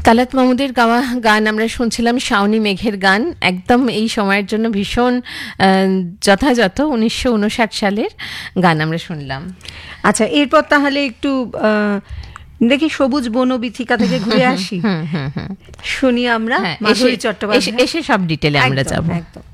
তালাত মাহমুদের গাওয়া গান আমরা শুনছিলাম, শাওনি মেঘের গান, একদম এই সময়ের জন্য ভীষণ যথাযথ 1959 সালের গান আমরা শুনলাম। আচ্ছা, এরপর তাহলে একটু দেখি সবুজ বনবিথিকা থেকে ঘুরে আসি, শুনি আমরা মাধুরী চট্টোপাধ্যায়, এসে সব ডিটেলে আমরা যাব। একদম।